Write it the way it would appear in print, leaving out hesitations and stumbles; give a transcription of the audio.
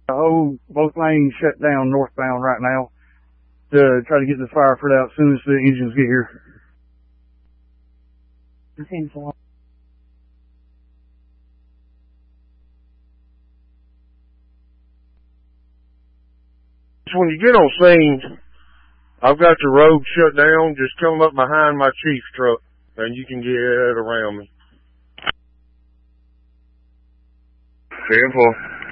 Both lanes shut down northbound right now to try to get this fire put out as soon as the engines get here. When you get on scene, I've got the road shut down. Just come up behind my chief's truck, and you can get around me. 3 and 4.